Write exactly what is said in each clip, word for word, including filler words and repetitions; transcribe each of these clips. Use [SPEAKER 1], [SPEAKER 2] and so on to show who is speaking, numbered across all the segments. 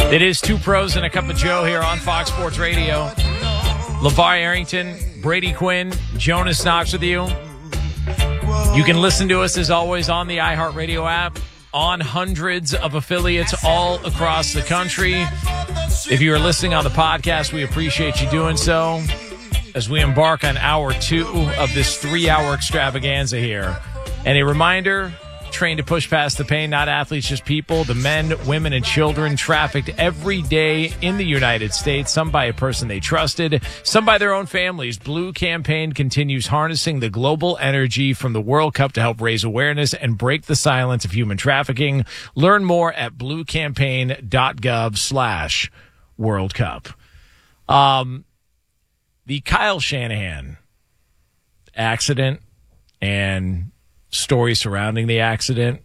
[SPEAKER 1] It is Two Pros and a Cup of Joe here on Fox Sports Radio. LeVar Arrington, Brady Quinn, Jonas Knox with you. You can listen to us, as always, on the iHeartRadio app, on hundreds of affiliates all across the country. If you are listening on the podcast, we appreciate you doing so as we embark on hour two of this three-hour extravaganza here. And a reminder, trained to push past the pain, not athletes, just people. The men, women, and children trafficked every day in the United States, some by a person they trusted, some by their own families. Blue Campaign continues harnessing the global energy from the World Cup to help raise awareness and break the silence of human trafficking. Learn more at bluecampaign.gov slash World Cup. Um, the Kyle Shanahan accident and story surrounding the accident,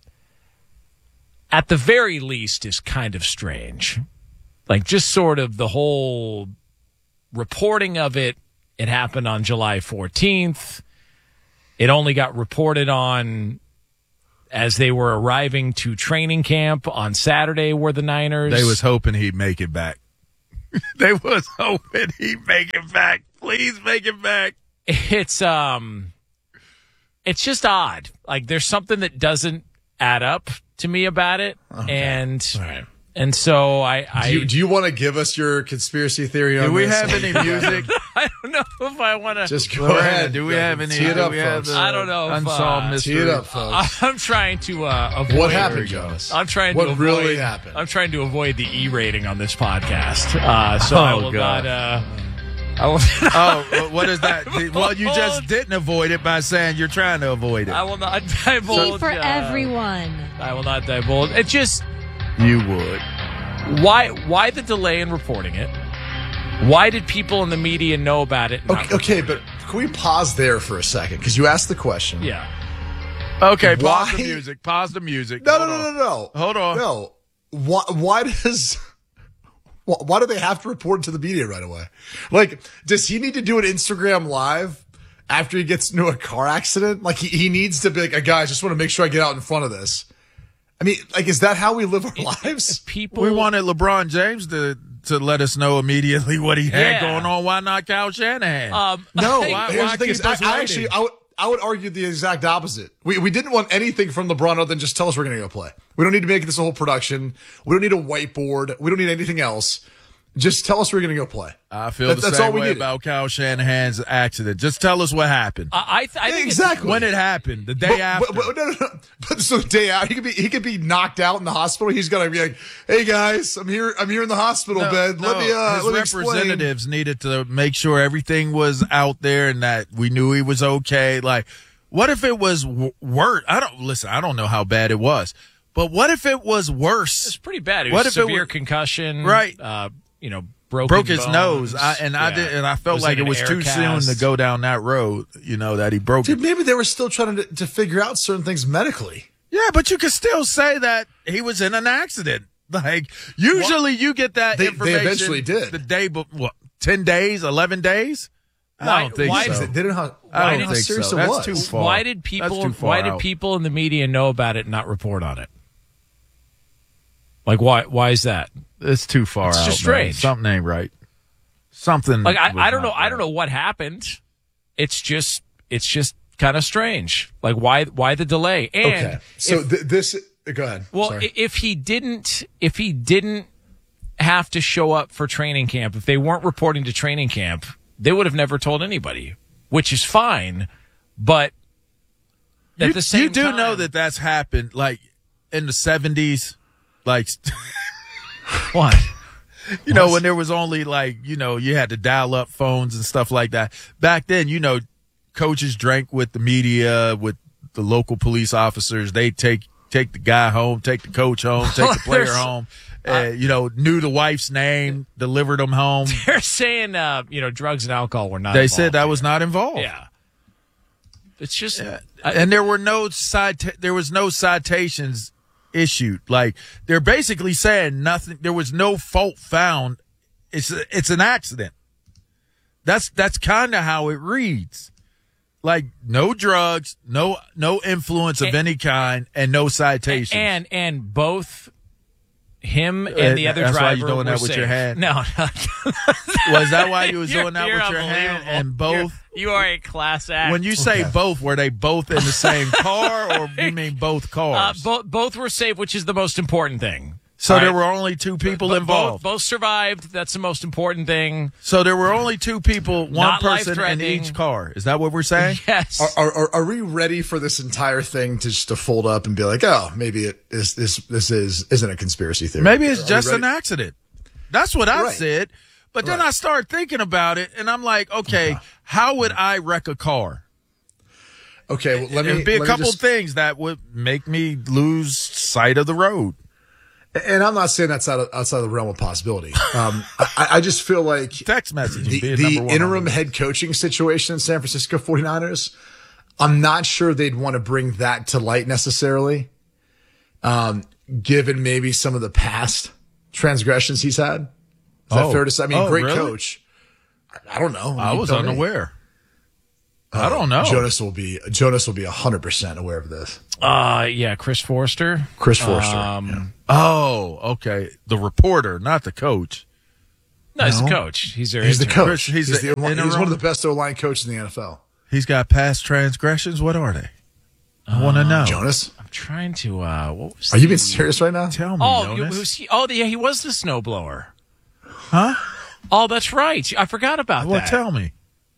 [SPEAKER 1] at the very least, is kind of strange. Like, just sort of the whole reporting of it. It happened on July fourteenth. It only got reported on as they were arriving to training camp on Saturday, were the Niners.
[SPEAKER 2] They was hoping he'd make it back. They was hoping he'd make it back. Please make it back.
[SPEAKER 1] It's, um... It's just odd. Like, there's something that doesn't add up to me about it. Okay. And right. and so I... I
[SPEAKER 3] do you, do you want to give us your conspiracy theory on
[SPEAKER 2] Do we
[SPEAKER 3] this?
[SPEAKER 2] have any music?
[SPEAKER 1] I don't know if I want to...
[SPEAKER 3] Just go ahead.
[SPEAKER 2] Do we
[SPEAKER 3] yeah,
[SPEAKER 2] have any...
[SPEAKER 3] Tee it up,
[SPEAKER 2] we have
[SPEAKER 3] folks.
[SPEAKER 1] I don't know. If,
[SPEAKER 2] unsolved
[SPEAKER 1] uh,
[SPEAKER 2] mystery.
[SPEAKER 3] Tee it up, folks.
[SPEAKER 1] I'm trying to uh, avoid...
[SPEAKER 3] What happened, Jonas?
[SPEAKER 1] I'm trying
[SPEAKER 3] what
[SPEAKER 1] to avoid...
[SPEAKER 3] really happened?
[SPEAKER 1] I'm trying to avoid the E rating on this podcast. Uh, so
[SPEAKER 2] oh,
[SPEAKER 1] I will
[SPEAKER 2] God.
[SPEAKER 1] not... Uh, I will
[SPEAKER 2] oh, what is that? Well, you just didn't avoid it by saying you're trying to avoid it.
[SPEAKER 1] I will not divulge.
[SPEAKER 4] For
[SPEAKER 1] uh,
[SPEAKER 4] everyone.
[SPEAKER 1] I will not divulge. It just...
[SPEAKER 2] You would.
[SPEAKER 1] Why Why the delay in reporting it? Why did people in the media know about it?
[SPEAKER 3] Okay, okay, but can we pause there for a second? Because you asked the question.
[SPEAKER 1] Yeah.
[SPEAKER 2] Okay,
[SPEAKER 3] Why?
[SPEAKER 2] pause the music. Pause the music.
[SPEAKER 3] No,
[SPEAKER 2] Hold
[SPEAKER 3] no, no,
[SPEAKER 2] on.
[SPEAKER 3] no, no.
[SPEAKER 2] Hold on.
[SPEAKER 3] No. Why, why does... Why do they have to report to the media right away? Like, does he need to do an Instagram live after he gets into a car accident? Like, he, he needs to be like, guys, just want to make sure I get out in front of this. I mean, like, is that how we live our lives?
[SPEAKER 1] People,
[SPEAKER 2] We wanted LeBron James to to let us know immediately what he had
[SPEAKER 1] Yeah.
[SPEAKER 2] going on. Why not Kyle Shanahan?
[SPEAKER 1] Um,
[SPEAKER 3] No,
[SPEAKER 2] Why-
[SPEAKER 3] here's
[SPEAKER 2] why
[SPEAKER 3] the thing
[SPEAKER 2] keep
[SPEAKER 3] is, I,
[SPEAKER 2] us
[SPEAKER 3] I
[SPEAKER 2] waiting?
[SPEAKER 3] actually, I would, I would argue the exact opposite. We we didn't want anything from LeBron other than just tell us we're going to go play. We don't need to make this a whole production. We don't need a whiteboard. We don't need anything else. Just tell us we're going to go play.
[SPEAKER 2] I feel
[SPEAKER 3] That-
[SPEAKER 2] the
[SPEAKER 3] that's
[SPEAKER 2] same
[SPEAKER 3] all we
[SPEAKER 2] way
[SPEAKER 3] needed.
[SPEAKER 2] about Kyle Shanahan's accident. Just tell us what happened.
[SPEAKER 1] I, I, th- I think it's-
[SPEAKER 3] Exactly.
[SPEAKER 2] when it happened, the day
[SPEAKER 3] But,
[SPEAKER 2] after.
[SPEAKER 3] but, but, no, no, no. But so the day out, he could be he could be knocked out in the hospital. He's gonna be like, "Hey guys, I'm here. I'm here in the hospital
[SPEAKER 2] No,
[SPEAKER 3] bed. Let
[SPEAKER 2] no,
[SPEAKER 3] me uh,
[SPEAKER 2] his
[SPEAKER 3] let me explain."
[SPEAKER 2] representatives needed to make sure everything was out there and that we knew he was okay. Like, what if it was w- worse? I don't listen. I don't know how bad it was, but what if it was worse?
[SPEAKER 1] It's pretty bad. It
[SPEAKER 2] What
[SPEAKER 1] was
[SPEAKER 2] if it
[SPEAKER 1] severe
[SPEAKER 2] were-
[SPEAKER 1] concussion.
[SPEAKER 2] Right.
[SPEAKER 1] Uh, you know, broken
[SPEAKER 2] Broke his
[SPEAKER 1] bones.
[SPEAKER 2] nose, I, and I
[SPEAKER 1] Yeah.
[SPEAKER 2] did, and I felt
[SPEAKER 1] Was
[SPEAKER 2] like
[SPEAKER 1] in
[SPEAKER 2] it was
[SPEAKER 1] an
[SPEAKER 2] too
[SPEAKER 1] air
[SPEAKER 2] soon
[SPEAKER 1] cast.
[SPEAKER 2] to go down that road. You know that he broke
[SPEAKER 3] Dude,
[SPEAKER 2] it.
[SPEAKER 3] maybe they were still trying to to figure out certain things medically.
[SPEAKER 2] Yeah, but you could still say that he was in an accident. Like usually, you get that
[SPEAKER 3] They- they
[SPEAKER 2] information.
[SPEAKER 3] eventually did.
[SPEAKER 2] the day, but what? Ten days, eleven days? I
[SPEAKER 1] Why-
[SPEAKER 2] don't think
[SPEAKER 1] why
[SPEAKER 2] so.
[SPEAKER 1] does
[SPEAKER 3] They didn't know how,
[SPEAKER 2] I
[SPEAKER 3] why
[SPEAKER 2] don't
[SPEAKER 3] didn't how
[SPEAKER 2] think
[SPEAKER 3] serious
[SPEAKER 2] so.
[SPEAKER 3] it
[SPEAKER 2] That's
[SPEAKER 3] was.
[SPEAKER 2] too far.
[SPEAKER 1] Why did
[SPEAKER 2] That's
[SPEAKER 1] people?
[SPEAKER 2] too far
[SPEAKER 1] Why did
[SPEAKER 2] out.
[SPEAKER 1] people in the media know about it and not report on it? Like, why? Why is that?
[SPEAKER 2] It's too far
[SPEAKER 1] It's
[SPEAKER 2] out.
[SPEAKER 1] just
[SPEAKER 2] man.
[SPEAKER 1] strange.
[SPEAKER 2] Something ain't right. Something.
[SPEAKER 1] Like, I,
[SPEAKER 2] was
[SPEAKER 1] I don't know.
[SPEAKER 2] not
[SPEAKER 1] I don't know
[SPEAKER 2] right.
[SPEAKER 1] what happened. It's just. It's just kind of strange. Like, why? Why the delay? And
[SPEAKER 3] Okay, so
[SPEAKER 1] if-
[SPEAKER 3] th- this. Go ahead.
[SPEAKER 1] well,
[SPEAKER 3] Sorry.
[SPEAKER 1] i- if he didn't, if he didn't have to show up for training camp, if they weren't reporting to training camp, they would have never told anybody, which is fine. But at
[SPEAKER 2] You,
[SPEAKER 1] the same
[SPEAKER 2] you do
[SPEAKER 1] time,
[SPEAKER 2] know that that's happened, like in the seventies, like
[SPEAKER 1] what?
[SPEAKER 2] you know when there was only like you know you had to dial up phones and stuff like that. Back then, you know, coaches drank with the media, with the local police officers. They take take the guy home, take the coach home, take the player
[SPEAKER 1] There's-
[SPEAKER 2] home. Uh, you know, knew the wife's name, delivered them home.
[SPEAKER 1] They're saying, uh, you know, drugs and alcohol were not.
[SPEAKER 2] They
[SPEAKER 1] involved
[SPEAKER 2] said that
[SPEAKER 1] here.
[SPEAKER 2] was not involved.
[SPEAKER 1] Yeah. It's just, I-
[SPEAKER 2] and there were no cita- there was no citations issued. Like they're basically saying nothing. There was no fault found. It's it's an accident. That's that's kind of how it reads. Like no drugs, no no influence of
[SPEAKER 1] And-
[SPEAKER 2] any kind, and no citations.
[SPEAKER 1] and and both Him and the other
[SPEAKER 2] That's
[SPEAKER 1] driver
[SPEAKER 2] why you're doing
[SPEAKER 1] were
[SPEAKER 2] that with
[SPEAKER 1] safe.
[SPEAKER 2] your hand?
[SPEAKER 1] No, no.
[SPEAKER 2] Was that why you was
[SPEAKER 1] You're-
[SPEAKER 2] doing that
[SPEAKER 1] you're
[SPEAKER 2] with your hand?
[SPEAKER 1] unbelievable.
[SPEAKER 2] And both?
[SPEAKER 1] You're- you are a class act.
[SPEAKER 2] When you say
[SPEAKER 3] Okay.
[SPEAKER 2] both, were they both in the same car, or you mean both
[SPEAKER 1] uh,
[SPEAKER 2] cars?
[SPEAKER 1] both both were safe, which is the most important thing.
[SPEAKER 2] so
[SPEAKER 1] All
[SPEAKER 2] there
[SPEAKER 1] right?
[SPEAKER 2] were only two people
[SPEAKER 1] Bo-
[SPEAKER 2] involved.
[SPEAKER 1] Both, both survived. That's the most important thing.
[SPEAKER 2] So there were only two people, one
[SPEAKER 1] Not
[SPEAKER 2] person in
[SPEAKER 1] life-threatening.
[SPEAKER 2] each car. Is that what we're saying?
[SPEAKER 1] Yes.
[SPEAKER 3] Are, are, are we ready for this entire thing to just to fold up and be like, oh, maybe it is this this is isn't a conspiracy theory?
[SPEAKER 2] Maybe it's
[SPEAKER 3] Are we
[SPEAKER 2] just
[SPEAKER 3] ready?
[SPEAKER 2] an accident. That's what I
[SPEAKER 3] Right.
[SPEAKER 2] said. But then
[SPEAKER 3] Right.
[SPEAKER 2] I started thinking about it, and I'm like, okay, how would I wreck a car?
[SPEAKER 3] Okay, well, let me.
[SPEAKER 2] There'd be a
[SPEAKER 3] let me
[SPEAKER 2] couple
[SPEAKER 3] just-
[SPEAKER 2] things that would make me lose sight of the road.
[SPEAKER 3] and I'm not saying that's out of, outside of the realm of possibility. Um, I, I just feel like
[SPEAKER 2] Text messaging
[SPEAKER 3] the,
[SPEAKER 2] being
[SPEAKER 3] the
[SPEAKER 2] number one on
[SPEAKER 3] interim
[SPEAKER 2] the-
[SPEAKER 3] head coaching situation in San Francisco forty-niners, I'm not sure they'd want to bring that to light necessarily, um, given maybe some of the past transgressions he's had. Is that
[SPEAKER 2] Oh.
[SPEAKER 3] fair to say? I mean,
[SPEAKER 2] Oh,
[SPEAKER 3] great
[SPEAKER 2] really?
[SPEAKER 3] coach. I, I don't know.
[SPEAKER 2] I
[SPEAKER 3] You
[SPEAKER 2] was
[SPEAKER 3] tell me.
[SPEAKER 2] unaware. I don't know.
[SPEAKER 3] Jonas will be Jonas will be one hundred percent aware of this.
[SPEAKER 1] Uh, yeah, Chris Forster.
[SPEAKER 3] Chris Forster.
[SPEAKER 1] Um,
[SPEAKER 3] yeah.
[SPEAKER 2] Oh, okay. The reporter, not the coach.
[SPEAKER 1] No, he's the
[SPEAKER 3] No.
[SPEAKER 1] coach. He's their
[SPEAKER 3] He's the
[SPEAKER 1] intern.
[SPEAKER 3] coach.
[SPEAKER 2] Chris- he's
[SPEAKER 3] he's,
[SPEAKER 2] the
[SPEAKER 3] the, he's
[SPEAKER 2] interim?
[SPEAKER 3] one of the best O-line coaches in the N F L.
[SPEAKER 2] He's got past transgressions. What are they? I want to know.
[SPEAKER 3] Jonas,
[SPEAKER 1] I'm trying to. Uh, what was
[SPEAKER 3] are you
[SPEAKER 1] the-
[SPEAKER 3] being serious right now?
[SPEAKER 2] Tell me,
[SPEAKER 1] Oh,
[SPEAKER 2] Jonas.
[SPEAKER 1] who's he? Oh, yeah, he was the snowblower.
[SPEAKER 2] Huh?
[SPEAKER 1] Oh, that's right. I forgot about
[SPEAKER 2] Well,
[SPEAKER 1] that.
[SPEAKER 2] tell me.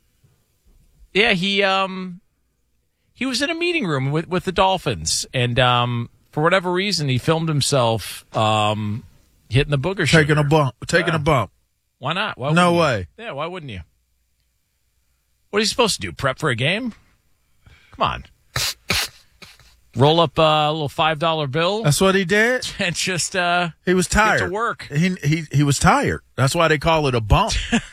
[SPEAKER 1] Yeah, he um he was in a meeting room with, with the Dolphins, and um for whatever reason he filmed himself um hitting the booger
[SPEAKER 2] Taking
[SPEAKER 1] sugar.
[SPEAKER 2] a bump. Taking a bump.
[SPEAKER 1] Why not? Why
[SPEAKER 2] No
[SPEAKER 1] wouldn't
[SPEAKER 2] way.
[SPEAKER 1] you? Yeah, why wouldn't you? What are you supposed to do? Prep for a game? Come on. Roll up uh, a little five dollar bill
[SPEAKER 2] That's what he did.
[SPEAKER 1] and just uh
[SPEAKER 2] He was tired.
[SPEAKER 1] to work.
[SPEAKER 2] He he he was tired. That's why they call it a bump.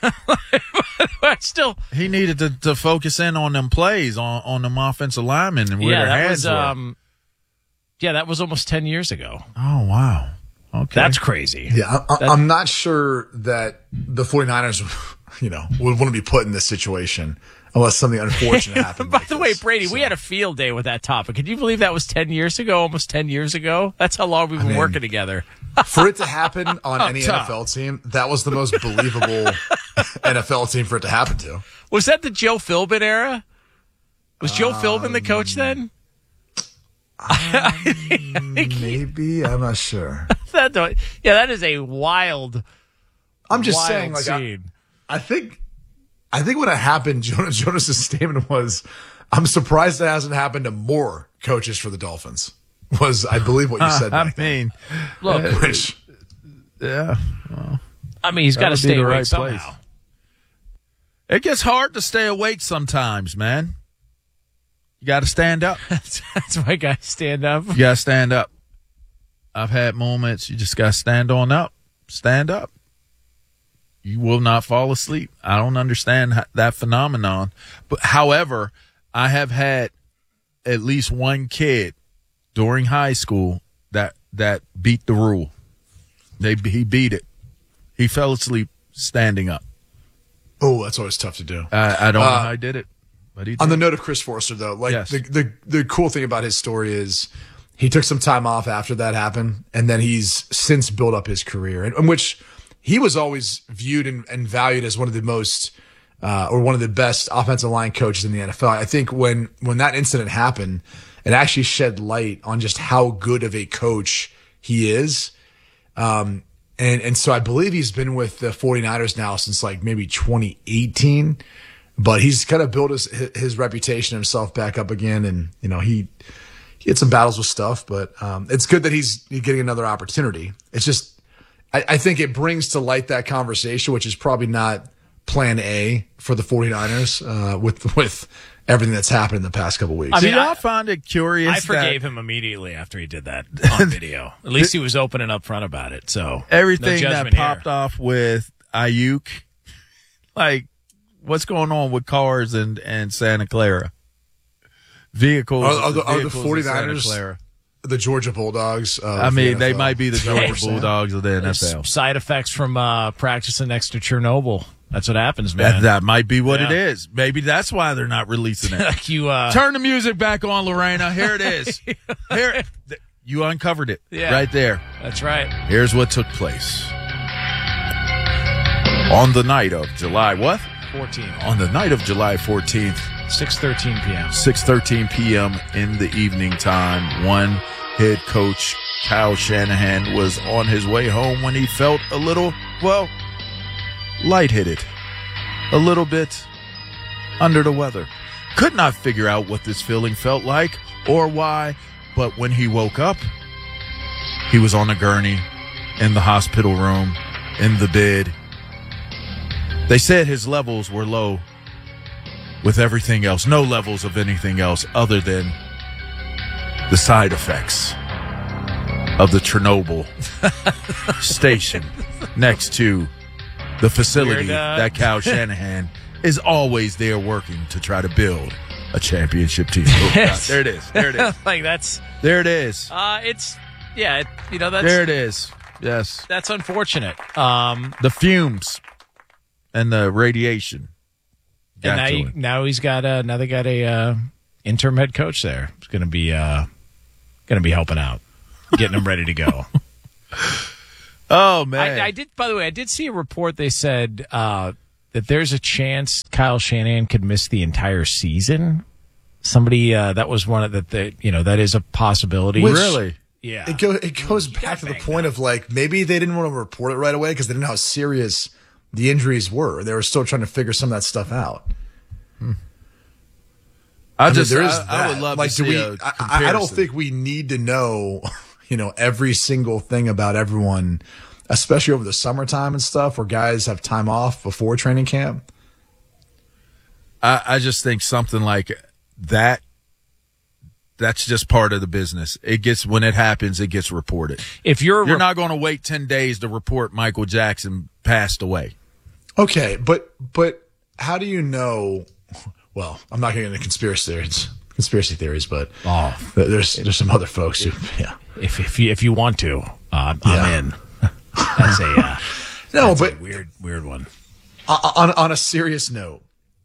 [SPEAKER 1] still
[SPEAKER 2] He needed to, to focus in on them plays on on them offensive linemen and where
[SPEAKER 1] yeah,
[SPEAKER 2] their
[SPEAKER 1] that
[SPEAKER 2] hands
[SPEAKER 1] was
[SPEAKER 2] were.
[SPEAKER 1] um yeah, that was almost ten years ago.
[SPEAKER 2] Oh wow. Okay.
[SPEAKER 1] That's crazy.
[SPEAKER 3] Yeah, I, I'm not sure that the forty-niners, you know, would want to be put in this situation unless something unfortunate happened.
[SPEAKER 1] By
[SPEAKER 3] like
[SPEAKER 1] the way,
[SPEAKER 3] this.
[SPEAKER 1] Brady, we
[SPEAKER 3] So,
[SPEAKER 1] had a field day with that topic. Can you believe that was ten years ago, almost ten years ago? That's how long we've been
[SPEAKER 3] mean-
[SPEAKER 1] working together.
[SPEAKER 3] for it to happen on any
[SPEAKER 2] Tom.
[SPEAKER 3] N F L team, that was the most believable N F L team for it to happen to.
[SPEAKER 1] Was that the Joe Philbin era? Was Joe Philbin the
[SPEAKER 3] Um,
[SPEAKER 1] coach then?
[SPEAKER 3] Maybe, I'm not sure.
[SPEAKER 1] That don't- yeah, that is a wild,
[SPEAKER 3] I'm just
[SPEAKER 1] wild
[SPEAKER 3] saying, like, I,
[SPEAKER 1] scene.
[SPEAKER 3] I think, I think when it happened, Jonas, Jonas's statement was, "I'm surprised it hasn't happened to more coaches for the Dolphins." Was I believe what you said?
[SPEAKER 2] I
[SPEAKER 3] back then.
[SPEAKER 2] mean,
[SPEAKER 1] Look,
[SPEAKER 3] Which,
[SPEAKER 2] yeah.
[SPEAKER 1] I mean, he's got to
[SPEAKER 2] would be
[SPEAKER 1] stay
[SPEAKER 2] the
[SPEAKER 1] awake
[SPEAKER 2] right
[SPEAKER 1] somehow.
[SPEAKER 2] place. It gets hard to stay awake sometimes, man. You got to stand up.
[SPEAKER 1] That's, that's why guys stand up.
[SPEAKER 2] You got to stand up. I've had moments you just got to stand on up. Stand up. You will not fall asleep. I don't understand h- that phenomenon. But however, I have had at least one kid during high school that that beat the rule. They he beat it. He fell asleep standing up.
[SPEAKER 3] oh, that's always tough to do.
[SPEAKER 2] I, I don't
[SPEAKER 3] Uh,
[SPEAKER 2] know how he did it, but he did.
[SPEAKER 3] On the note of Chris Forster, though, like
[SPEAKER 2] Yes.
[SPEAKER 3] the, the the cool thing about his story is he took some time off after that happened, and then he's since built up his career, in, in which he was always viewed and, and valued as one of the most uh, or one of the best offensive line coaches in the N F L. I think when when that incident happened, it actually shed light on just how good of a coach he is. Um, and, and so I believe he's been with the forty-niners now since like maybe twenty eighteen, but he's kind of built his, his reputation himself back up again. And, you know, he, he had some battles with stuff, but, um, it's good that he's getting another opportunity. It's just, I, I think it brings to light that conversation, which is probably not plan A for the forty-niners, uh, with, with everything that's happened in the past couple weeks.
[SPEAKER 1] I
[SPEAKER 2] Do
[SPEAKER 1] mean,
[SPEAKER 2] y'all
[SPEAKER 1] I-
[SPEAKER 2] find it curious?
[SPEAKER 1] I forgave
[SPEAKER 2] that
[SPEAKER 1] him immediately after he did that on video. At least he was open and upfront about it. So
[SPEAKER 2] everything
[SPEAKER 1] no
[SPEAKER 2] that
[SPEAKER 1] judgment
[SPEAKER 2] popped
[SPEAKER 1] here.
[SPEAKER 2] off with Ayuk, like what's going on with cars and, and Santa Clara vehicles?
[SPEAKER 3] Are- are the- are the
[SPEAKER 2] vehicles in
[SPEAKER 3] 49ers
[SPEAKER 2] Santa Clara.
[SPEAKER 3] the Georgia Bulldogs. Of
[SPEAKER 2] I mean,
[SPEAKER 3] the
[SPEAKER 2] they
[SPEAKER 3] N F L.
[SPEAKER 2] might be the
[SPEAKER 3] Is that what
[SPEAKER 2] Georgia
[SPEAKER 3] we're saying?
[SPEAKER 2] Bulldogs of the N F L.
[SPEAKER 1] There's side effects from uh, practicing next to Chernobyl. That's what happens,
[SPEAKER 2] That,
[SPEAKER 1] man.
[SPEAKER 2] that might be what
[SPEAKER 1] Yeah.
[SPEAKER 2] it is. Maybe that's why they're not releasing it.
[SPEAKER 1] like you, uh,
[SPEAKER 2] Turn the music back on, Lorena. Here it is. Here, You uncovered it
[SPEAKER 1] Yeah.
[SPEAKER 2] right there.
[SPEAKER 1] That's right.
[SPEAKER 2] Here's what took place. On the night of July what?
[SPEAKER 1] fourteen.
[SPEAKER 2] On the night of July fourteenth,
[SPEAKER 1] six thirteen p.m.
[SPEAKER 2] six thirteen p.m. in the evening time, one head coach, Kyle Shanahan, was on his way home when he felt a little, well, lightheaded, a little bit under the weather. Could not figure out what this feeling felt like or why, but when he woke up, he was on a gurney, in the hospital room, in the bed. They said his levels were low with everything else, no levels of anything else other than the side effects of the Chernobyl station next to the facility
[SPEAKER 1] Weird, uh...
[SPEAKER 2] that Kyle Shanahan is always there working to try to build a championship team. Oh, God, there it is. There it is.
[SPEAKER 1] Like that's
[SPEAKER 2] There it is.
[SPEAKER 1] uh it's yeah, it, you know that's
[SPEAKER 2] There it is. Yes.
[SPEAKER 1] that's unfortunate. Um
[SPEAKER 2] The fumes and the radiation.
[SPEAKER 1] and
[SPEAKER 2] got
[SPEAKER 1] now
[SPEAKER 2] to
[SPEAKER 1] he,
[SPEAKER 2] it.
[SPEAKER 1] now he's got a now they got a uh interim head coach there. It's going to be uh going to be helping out, getting him ready to go.
[SPEAKER 2] Oh, man.
[SPEAKER 1] I, I did by the way, I did see a report they said uh that there's a chance Kyle Shanahan could miss the entire season. Somebody uh that was one of the, the you know, that is a possibility.
[SPEAKER 3] Which-
[SPEAKER 2] Really?
[SPEAKER 1] Yeah.
[SPEAKER 3] It, go, it goes back to the point of like maybe they didn't want to report it right away because they didn't know how serious the injuries were. They were still trying to figure some of that stuff out.
[SPEAKER 2] I,
[SPEAKER 3] I mean,
[SPEAKER 2] just,
[SPEAKER 3] there is
[SPEAKER 2] I, I would
[SPEAKER 3] that.
[SPEAKER 2] love
[SPEAKER 3] like,
[SPEAKER 2] to
[SPEAKER 3] do
[SPEAKER 2] see
[SPEAKER 3] we,
[SPEAKER 2] a
[SPEAKER 3] I, I don't
[SPEAKER 2] comparison.
[SPEAKER 3] think we need to know, you know, every single thing about everyone, especially over the summertime and stuff where guys have time off before training camp.
[SPEAKER 2] I, I just think something like that, that's just part of the business. It gets, when it happens, it gets reported.
[SPEAKER 1] If you're a
[SPEAKER 2] You're
[SPEAKER 1] rep-
[SPEAKER 2] not going to wait ten days to report Michael Jackson passed away.
[SPEAKER 3] Okay, but but how do you know? Well, I'm not getting into conspiracy theories, conspiracy theories, but
[SPEAKER 1] Oh.
[SPEAKER 3] th- there's there's some other folks who, yeah,
[SPEAKER 1] if if you if you want to, uh, I'm
[SPEAKER 3] Yeah.
[SPEAKER 1] in. That's a uh,
[SPEAKER 3] no,
[SPEAKER 1] that's
[SPEAKER 3] but
[SPEAKER 1] a weird weird one.
[SPEAKER 3] o- on on a serious note,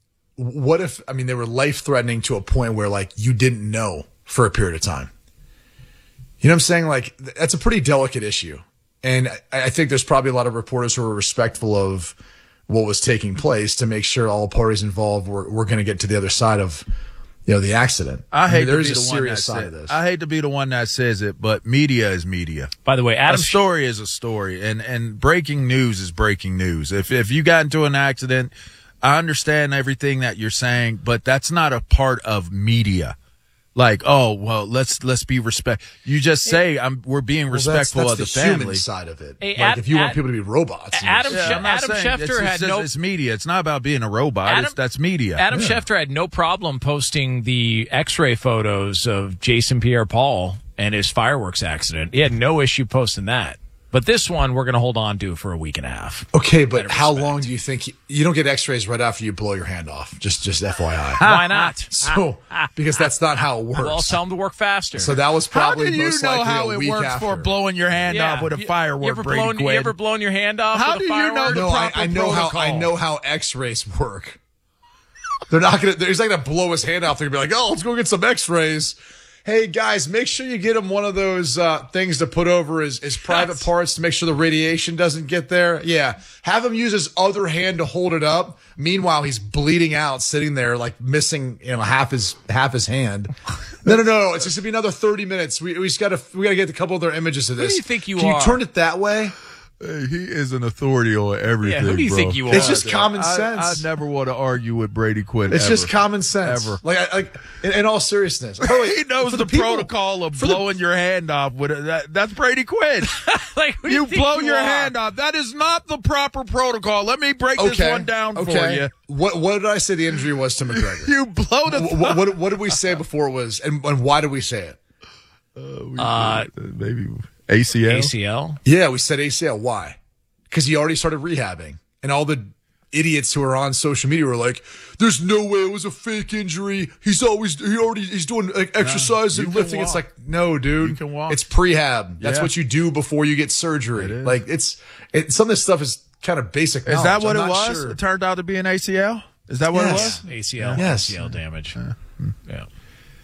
[SPEAKER 3] what if I mean they were life threatening to a point where like you didn't know for a period of time? You know what I'm saying? Like th- that's a pretty delicate issue, and I, I think there's probably a lot of reporters who are respectful of what was taking place to make sure all parties involved were, were going to get to the other side of, you know, the accident.
[SPEAKER 2] I hate
[SPEAKER 3] mean,
[SPEAKER 2] to
[SPEAKER 3] there's
[SPEAKER 2] be
[SPEAKER 3] a
[SPEAKER 2] the one that
[SPEAKER 3] serious side
[SPEAKER 2] says,
[SPEAKER 3] of this.
[SPEAKER 2] I hate to be the one that says it, but media is media.
[SPEAKER 1] By the way,
[SPEAKER 2] A
[SPEAKER 1] Adam
[SPEAKER 2] story is a story, and, and breaking news is breaking news. If if you got into an accident, I understand everything that you're saying, but that's not a part of media. Like, oh well, let's let's be respect. You just say I'm we're being
[SPEAKER 3] Well, that's,
[SPEAKER 2] respectful
[SPEAKER 3] that's
[SPEAKER 2] of the,
[SPEAKER 3] the human
[SPEAKER 2] family.
[SPEAKER 3] side of it.
[SPEAKER 1] Hey,
[SPEAKER 3] like
[SPEAKER 1] Ad-
[SPEAKER 3] if you want
[SPEAKER 1] Ad-
[SPEAKER 3] people to be robots, you
[SPEAKER 1] Adam
[SPEAKER 3] just-
[SPEAKER 1] Sh-
[SPEAKER 2] I'm not
[SPEAKER 1] Adam
[SPEAKER 2] saying-
[SPEAKER 1] Schefter
[SPEAKER 2] it's,
[SPEAKER 1] had
[SPEAKER 2] it's just-
[SPEAKER 1] no-
[SPEAKER 2] It's media. It's not about being a robot.
[SPEAKER 1] Adam-
[SPEAKER 2] it's, that's media.
[SPEAKER 1] Adam Schefter had no problem posting the X-ray photos of Jason Pierre-Paul and his fireworks accident. He had no issue posting that. But this one, we're going to hold on to for a week and a half.
[SPEAKER 3] Okay, but
[SPEAKER 1] Better
[SPEAKER 3] how
[SPEAKER 1] respect.
[SPEAKER 3] long do you think you, you don't get X-rays right after you blow your hand off? Just just F Y I.
[SPEAKER 1] Why not?
[SPEAKER 3] So because that's not how it works.
[SPEAKER 1] Well, tell them to work faster.
[SPEAKER 3] So that was
[SPEAKER 2] How
[SPEAKER 3] probably
[SPEAKER 2] do you
[SPEAKER 3] most
[SPEAKER 2] know
[SPEAKER 3] likely
[SPEAKER 2] how
[SPEAKER 3] a
[SPEAKER 2] it
[SPEAKER 3] week
[SPEAKER 2] works
[SPEAKER 3] after.
[SPEAKER 2] for blowing your hand
[SPEAKER 1] Yeah.
[SPEAKER 2] off with a
[SPEAKER 1] You-
[SPEAKER 2] firework,
[SPEAKER 1] you ever
[SPEAKER 2] Brady
[SPEAKER 1] blown,
[SPEAKER 2] Quinn?
[SPEAKER 1] You ever blown your hand off
[SPEAKER 2] How
[SPEAKER 1] with a
[SPEAKER 2] do you know
[SPEAKER 1] firework?
[SPEAKER 2] the
[SPEAKER 3] No, I,
[SPEAKER 2] proper
[SPEAKER 3] I know how I
[SPEAKER 2] protocol?
[SPEAKER 3] know how X-rays work. They're not gonna. He's not gonna blow his hand off. They're gonna be like, "Oh, let's go get some X-rays." Hey guys, make sure you get him one of those uh, things to put over his, his private
[SPEAKER 1] Yes.
[SPEAKER 3] parts to make sure the radiation doesn't get there. Yeah, have him use his other hand to hold it up. Meanwhile, he's bleeding out, sitting there like missing, you know, half his half his hand. No, no, no, no. It's just gonna be another thirty minutes. We we just gotta we gotta get a couple other images of this.
[SPEAKER 1] do you think you
[SPEAKER 3] Can
[SPEAKER 1] are?
[SPEAKER 3] you turn it that way?
[SPEAKER 2] Hey, he is an authority on everything.
[SPEAKER 1] Yeah, who do you
[SPEAKER 2] bro.
[SPEAKER 1] think you are?
[SPEAKER 3] It's just common
[SPEAKER 2] I,
[SPEAKER 3] sense.
[SPEAKER 2] I never want to argue with Brady Quinn.
[SPEAKER 3] It's
[SPEAKER 2] ever.
[SPEAKER 3] just common sense.
[SPEAKER 2] Ever.
[SPEAKER 3] Like, I, like in, in all seriousness. By the way,
[SPEAKER 2] He knows
[SPEAKER 3] for
[SPEAKER 2] the,
[SPEAKER 3] people-
[SPEAKER 2] protocol of
[SPEAKER 3] for the-
[SPEAKER 2] blowing your hand off with it. That, that's Brady Quinn.
[SPEAKER 1] Like, who do
[SPEAKER 2] you
[SPEAKER 1] think
[SPEAKER 2] blow
[SPEAKER 1] you
[SPEAKER 2] your
[SPEAKER 1] are?
[SPEAKER 2] hand off. That is not the proper protocol. Let me break this
[SPEAKER 3] Okay.
[SPEAKER 2] one down
[SPEAKER 3] okay.
[SPEAKER 2] for you.
[SPEAKER 3] What what did I say the injury was to McGregor?
[SPEAKER 2] You blow the
[SPEAKER 3] what, what what did we say before it was, and, and why did we say it?
[SPEAKER 1] Uh,
[SPEAKER 2] maybe A C L.
[SPEAKER 1] A C L?
[SPEAKER 3] Yeah, we said A C L. Why? Because he already started rehabbing, and all the idiots who are on social media were like, "There's no way it was a fake injury. He's always he already he's doing like, exercise
[SPEAKER 2] you
[SPEAKER 3] and
[SPEAKER 2] can
[SPEAKER 3] lifting." It's
[SPEAKER 2] walk.
[SPEAKER 3] like, no, dude,
[SPEAKER 2] You can walk.
[SPEAKER 3] It's prehab. That's
[SPEAKER 2] Yeah.
[SPEAKER 3] what you do before you get surgery.
[SPEAKER 2] It is.
[SPEAKER 3] Like it's it, some of this stuff is kind of basic.
[SPEAKER 2] Is that
[SPEAKER 3] knowledge.
[SPEAKER 2] what
[SPEAKER 3] I'm
[SPEAKER 2] it
[SPEAKER 3] not
[SPEAKER 2] was?
[SPEAKER 3] sure.
[SPEAKER 2] It turned out to be an A C L? Is that what
[SPEAKER 3] Yes.
[SPEAKER 2] it was?
[SPEAKER 1] A C L?
[SPEAKER 3] Yes.
[SPEAKER 1] A C L damage. Yeah.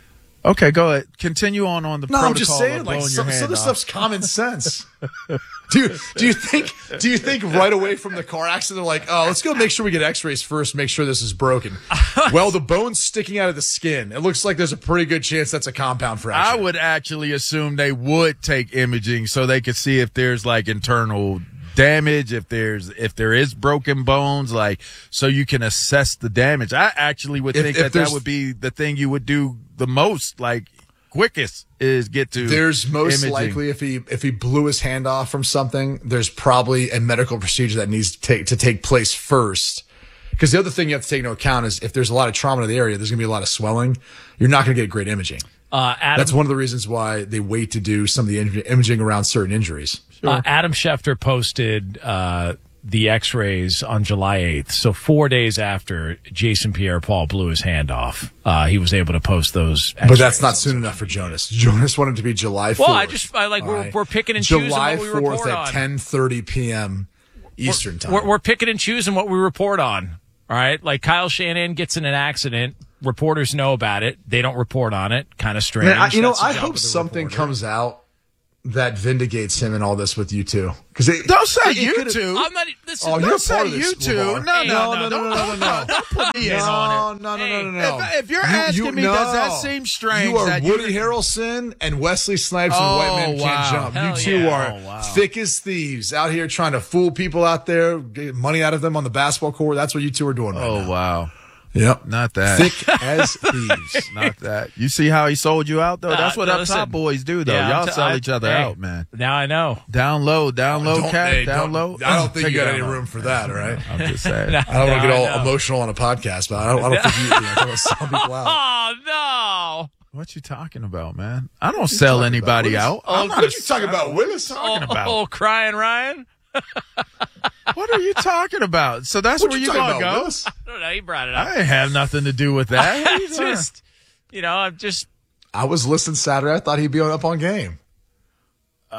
[SPEAKER 2] Okay, go ahead. Continue on on the
[SPEAKER 3] No,
[SPEAKER 2] protocol
[SPEAKER 3] I'm just saying,
[SPEAKER 2] of
[SPEAKER 3] like
[SPEAKER 2] blowing
[SPEAKER 3] some,
[SPEAKER 2] your
[SPEAKER 3] some
[SPEAKER 2] hand
[SPEAKER 3] of this
[SPEAKER 2] off.
[SPEAKER 3] stuff's common sense. do you do you think do you think right away from the car accident they're like, oh, let's go make sure we get X-rays first, make sure this is broken. Well, the bone's sticking out of the skin. It looks like there's a pretty good chance that's a compound fracture.
[SPEAKER 2] I would actually assume they would take imaging so they could see if there's like internal damage, if there's if there is broken bones, like so you can assess the damage. I actually would
[SPEAKER 3] If-
[SPEAKER 2] think
[SPEAKER 3] if
[SPEAKER 2] that
[SPEAKER 3] there's-
[SPEAKER 2] that would be the thing you would do the most, like quickest, is get to
[SPEAKER 3] There's most
[SPEAKER 2] imaging.
[SPEAKER 3] likely if he if he blew his hand off from something, there's probably a medical procedure that needs to take to take place first. Because the other thing you have to take into account is if there's a lot of trauma in the area, there's going to be a lot of swelling. You're not going to get great imaging.
[SPEAKER 1] Uh, Adam,
[SPEAKER 3] That's one of the reasons why they wait to do some of the in- imaging around certain injuries.
[SPEAKER 1] uh, Adam Schefter posted uh, the X-rays on July eighth. So four days after Jason Pierre-Paul blew his hand off, uh, he was able to post those X-rays.
[SPEAKER 3] But that's not soon enough for Jonas. Jonas wanted to be July fourth.
[SPEAKER 1] Well, I just I, like we're,
[SPEAKER 3] All right.
[SPEAKER 1] we're picking and choosing
[SPEAKER 3] July
[SPEAKER 1] what we
[SPEAKER 3] fourth
[SPEAKER 1] report
[SPEAKER 3] at
[SPEAKER 1] on.
[SPEAKER 3] ten thirty p.m. Eastern time.
[SPEAKER 1] We're, we're picking and choosing what we report on. All right, like Kyle Shanahan gets in an accident. Reporters know about it. They don't report on it. Kind of strange.
[SPEAKER 3] Man, I, you know,
[SPEAKER 1] That's the
[SPEAKER 3] I
[SPEAKER 1] job
[SPEAKER 3] hope
[SPEAKER 1] of the
[SPEAKER 3] something
[SPEAKER 1] reporter.
[SPEAKER 3] comes out that vindicates him in all this with you two. Because
[SPEAKER 2] Don't say you two.
[SPEAKER 1] I'm not. Listen,
[SPEAKER 3] Oh,
[SPEAKER 1] don't
[SPEAKER 3] you're
[SPEAKER 2] Don't say
[SPEAKER 3] part of this,
[SPEAKER 2] you two.
[SPEAKER 3] Lamar.
[SPEAKER 2] No,
[SPEAKER 1] Hey,
[SPEAKER 2] no,
[SPEAKER 3] no,
[SPEAKER 2] no,
[SPEAKER 3] no, no, no, no, no.
[SPEAKER 2] Don't put me in
[SPEAKER 3] No,
[SPEAKER 2] on it.
[SPEAKER 3] no, no, no,
[SPEAKER 1] Hey.
[SPEAKER 3] no, no.
[SPEAKER 2] If, if you're
[SPEAKER 3] You-
[SPEAKER 2] asking
[SPEAKER 3] you-
[SPEAKER 2] me,
[SPEAKER 3] no.
[SPEAKER 2] does that seem strange?
[SPEAKER 3] You are
[SPEAKER 2] that
[SPEAKER 3] Woody
[SPEAKER 2] you're-
[SPEAKER 3] Harrelson and Wesley Snipes
[SPEAKER 2] Oh,
[SPEAKER 3] and White Men
[SPEAKER 2] wow.
[SPEAKER 3] Can't Jump.
[SPEAKER 1] Hell
[SPEAKER 3] you two
[SPEAKER 1] yeah.
[SPEAKER 3] are
[SPEAKER 2] Oh, wow.
[SPEAKER 3] thick as thieves out here trying to fool people out there, get money out of them on the basketball court. That's what you two are doing right
[SPEAKER 2] Oh
[SPEAKER 3] now.
[SPEAKER 2] wow,
[SPEAKER 3] Yep.
[SPEAKER 2] not that.
[SPEAKER 3] Thick as thieves.
[SPEAKER 2] Not that. You see how he sold you out though? That's
[SPEAKER 1] Uh,
[SPEAKER 2] what up
[SPEAKER 1] listen.
[SPEAKER 2] top boys do though.
[SPEAKER 1] Yeah, I'm
[SPEAKER 2] Y'all
[SPEAKER 1] t-
[SPEAKER 2] sell
[SPEAKER 1] I-
[SPEAKER 2] each other
[SPEAKER 1] hey,
[SPEAKER 2] out, man.
[SPEAKER 1] Now I know.
[SPEAKER 2] Down low, down low,
[SPEAKER 3] Don't-
[SPEAKER 2] cat,
[SPEAKER 3] hey,
[SPEAKER 2] down
[SPEAKER 3] don't-
[SPEAKER 2] low.
[SPEAKER 3] I don't think
[SPEAKER 2] Take
[SPEAKER 3] you
[SPEAKER 2] it
[SPEAKER 3] got
[SPEAKER 2] down
[SPEAKER 3] any
[SPEAKER 2] low.
[SPEAKER 3] room for that, all right?
[SPEAKER 2] I'm just saying.
[SPEAKER 3] I don't want to get
[SPEAKER 1] No,
[SPEAKER 3] all
[SPEAKER 1] I know.
[SPEAKER 3] emotional on a podcast, but I don't, I don't think you, you know, I don't want to sell people out.
[SPEAKER 1] Oh no!
[SPEAKER 2] What you talking about, man? I don't sell
[SPEAKER 3] talking
[SPEAKER 2] anybody
[SPEAKER 3] about?
[SPEAKER 2] out.
[SPEAKER 3] What
[SPEAKER 2] I'm
[SPEAKER 3] is-
[SPEAKER 2] not
[SPEAKER 3] what
[SPEAKER 2] a-
[SPEAKER 3] you talking about, Willis?
[SPEAKER 2] talking
[SPEAKER 1] oh,
[SPEAKER 2] about?
[SPEAKER 1] oh, crying Ryan.
[SPEAKER 2] What are you talking about? So that's
[SPEAKER 3] What
[SPEAKER 2] where
[SPEAKER 3] you
[SPEAKER 2] you
[SPEAKER 3] talking
[SPEAKER 2] gonna
[SPEAKER 3] about,
[SPEAKER 2] go?
[SPEAKER 3] Willis?
[SPEAKER 1] I don't know. He brought it up.
[SPEAKER 2] I didn't have nothing to do with that. What are you talking-
[SPEAKER 1] just, you know, I'm just.
[SPEAKER 3] I was listening Saturday. I thought he'd be on up on game.
[SPEAKER 2] Uh,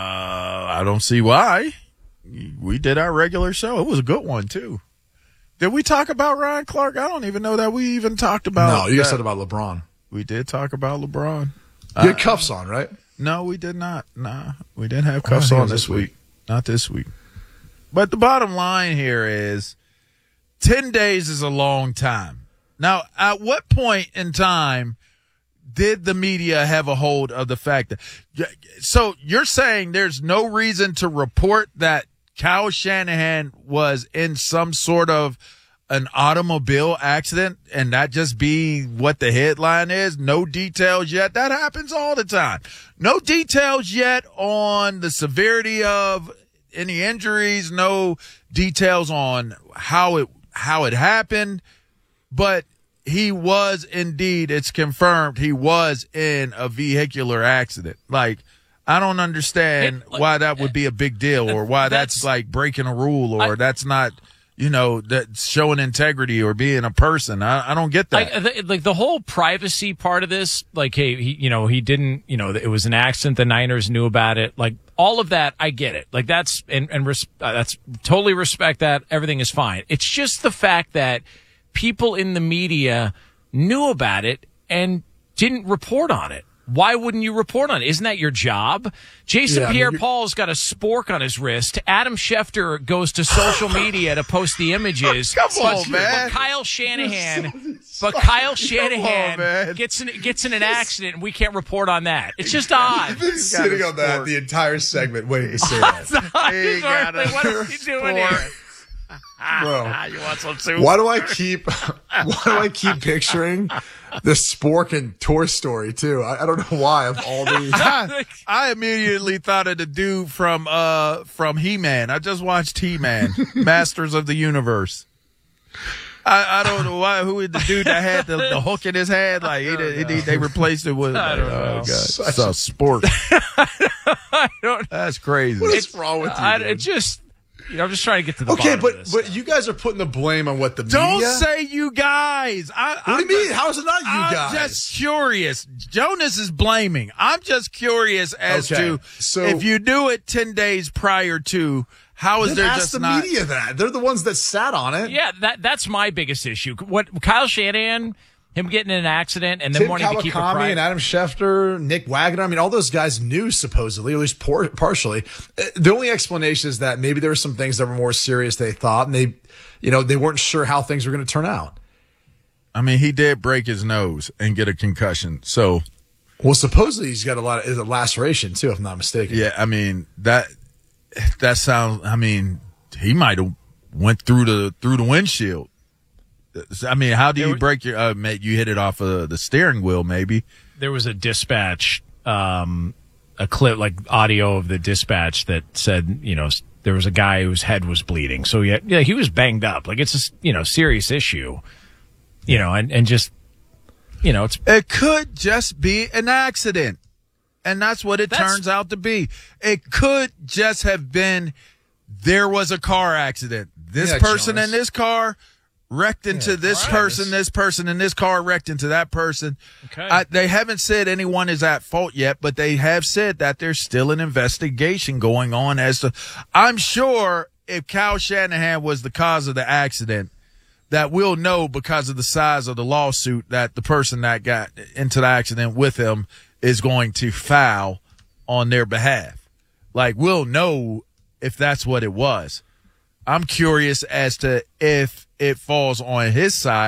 [SPEAKER 2] I don't see why. We did our regular show. It was a good one too. Did we talk about Ryan Clark? I don't even know that we even talked about.
[SPEAKER 3] No, you guys
[SPEAKER 2] that.
[SPEAKER 3] said about LeBron.
[SPEAKER 2] We did talk about LeBron.
[SPEAKER 3] You had cuffs on, right?
[SPEAKER 2] No, we did not. Nah, we didn't have
[SPEAKER 3] I
[SPEAKER 2] cuffs
[SPEAKER 3] think it
[SPEAKER 2] on
[SPEAKER 3] was
[SPEAKER 2] this
[SPEAKER 3] this
[SPEAKER 2] week.
[SPEAKER 3] week.
[SPEAKER 2] Not this week. But the bottom line here is ten days is a long time. Now, at what point in time did the media have a hold of the fact that, so you're saying there's no reason to report that Kyle Shanahan was in some sort of an automobile accident and that just be what the headline is? No details yet. That happens all the time. No details yet on the severity of any injuries, no details on how it, how it happened, but he was indeed, it's confirmed he was in a vehicular accident. Like, I don't understand
[SPEAKER 1] It- like,
[SPEAKER 2] why that would be a big deal or why that's,
[SPEAKER 1] that's-
[SPEAKER 2] like breaking a rule or
[SPEAKER 1] I-
[SPEAKER 2] that's not, you know, that's showing integrity or being a person. I, I don't get that.
[SPEAKER 1] I, the, like the whole privacy part of this, like, hey, he, you know, he didn't, you know, it was an accident. The Niners knew about it. Like all of that, I get it. Like that's and and res, uh, that's totally respect that. Everything is fine. It's just the fact that people in the media knew about it and didn't report on it. Why wouldn't you report on it? Isn't that your job? Jason
[SPEAKER 3] Yeah, I mean,
[SPEAKER 1] Pierre-Paul's got a spork on his wrist. Adam Schefter goes to social media to post the images.
[SPEAKER 2] Come
[SPEAKER 1] But-
[SPEAKER 2] on, man.
[SPEAKER 1] But Kyle Shanahan, but Kyle Shanahan
[SPEAKER 2] man.
[SPEAKER 1] gets in gets in an accident, and we can't report on that. It's just odd.
[SPEAKER 3] You've been sitting on that the entire segment. Wait, you say that.
[SPEAKER 2] He got a
[SPEAKER 1] What are we doing here?
[SPEAKER 3] Bro.
[SPEAKER 1] You want some soup?
[SPEAKER 3] Why do I keep why do I keep picturing the Spork and Toy Story too? I, I don't know why of all these.
[SPEAKER 2] I, I immediately thought of the dude from uh from He-Man. I just watched He-Man, Masters of the Universe. I, I don't know why. Who is the dude that had the, the hook in his head? Like he, did, he they replaced it with.
[SPEAKER 1] I don't
[SPEAKER 2] like,
[SPEAKER 1] know.
[SPEAKER 2] Oh god,
[SPEAKER 3] Such
[SPEAKER 2] it's a sport.
[SPEAKER 1] I don't.
[SPEAKER 2] That's crazy.
[SPEAKER 3] What is wrong with you?
[SPEAKER 1] I,
[SPEAKER 3] dude?
[SPEAKER 1] it just. You know, I'm just trying to get to the
[SPEAKER 3] Okay,
[SPEAKER 1] bottom
[SPEAKER 3] but
[SPEAKER 1] of this.
[SPEAKER 3] but you guys are putting the blame on what the
[SPEAKER 2] Don't
[SPEAKER 3] media.
[SPEAKER 2] say you guys. I,
[SPEAKER 3] What do you mean? How is it not you
[SPEAKER 2] I'm
[SPEAKER 3] guys?
[SPEAKER 2] just curious. Jonas is blaming. I'm just curious as
[SPEAKER 3] Okay,
[SPEAKER 2] to
[SPEAKER 3] so-
[SPEAKER 2] if you do it ten days prior to, how is
[SPEAKER 3] Then
[SPEAKER 2] there
[SPEAKER 3] ask
[SPEAKER 2] just
[SPEAKER 3] the
[SPEAKER 2] not?
[SPEAKER 3] media that they're the ones that sat on it.
[SPEAKER 1] Yeah, that that's my biggest issue. What Kyle Shanahan, him getting in an accident and then
[SPEAKER 3] Tim
[SPEAKER 1] wanting to keep it
[SPEAKER 3] Kawakami
[SPEAKER 1] private.
[SPEAKER 3] and Adam Schefter, Nick Wagner. I mean, all those guys knew supposedly, or at least por- partially. Uh, The only explanation is that maybe there were some things that were more serious they thought, and they, you know, they weren't sure how things were going to turn out.
[SPEAKER 2] I mean, he did break his nose and get a concussion. So,
[SPEAKER 3] Well, supposedly he's got a lot of a laceration too, if I'm not mistaken.
[SPEAKER 2] yeah, I mean, that that sounds, I mean, he might have went through the through the windshield. I mean, how do you break your, uh, mate, you hit it off of the steering wheel, maybe.
[SPEAKER 1] There was a dispatch, um, a clip, like audio of the dispatch that said, you know, there was a guy whose head was bleeding. So yeah, yeah, he was banged up. Like it's a, you know, serious issue, you know, and, and just, you know, it's,
[SPEAKER 2] It could just be an accident. And that's what it
[SPEAKER 1] That's-
[SPEAKER 2] turns out to be. It could just have been, there was a car accident. This
[SPEAKER 3] Yeah,
[SPEAKER 2] person
[SPEAKER 3] Jonas.
[SPEAKER 2] in this car wrecked into
[SPEAKER 3] Yeah,
[SPEAKER 2] this
[SPEAKER 3] right.
[SPEAKER 2] person, this person in this car wrecked into that person.
[SPEAKER 1] Okay.
[SPEAKER 2] I, they haven't said anyone is at fault yet, but they have said that there's still an investigation going on as to, I'm sure if Kyle Shanahan was the cause of the accident, that we'll know because of the size of the lawsuit that the person that got into the accident with him is going to file on their behalf. Like, we'll know if that's what it was. I'm curious as to if it falls on his side.